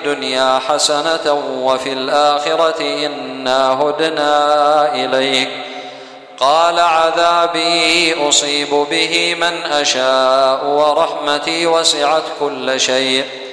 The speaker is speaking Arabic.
الدنيا حسنة وفي الآخرة إنا هدنا إليك. قال عذابي أصيب به من أشاء ورحمتي وسعت كل شيء